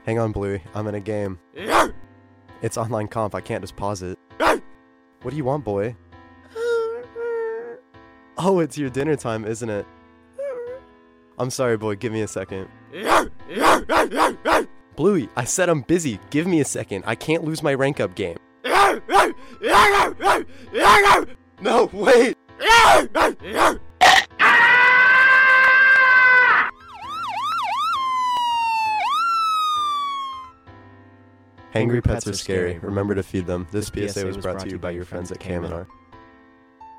Hang on, Bluey. I'm in a game. It's online comp. I can't just pause it. What do you want, boy? Oh, it's your dinner time, isn't it? I'm sorry, boy. Give me a second. Bluey, I said I'm busy. Give me a second. I can't lose my rank up game. No, wait! Hangry pets are scary. Remember to feed them. This PSA was brought to you by your friends at Kaminar.